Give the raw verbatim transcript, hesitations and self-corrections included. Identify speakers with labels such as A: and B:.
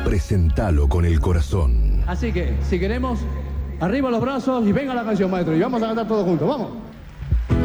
A: Presentalo con el corazón.
B: Así que, si queremos, arriba los brazos y venga la canción, maestro. Y vamos a cantar todos juntos, vamos.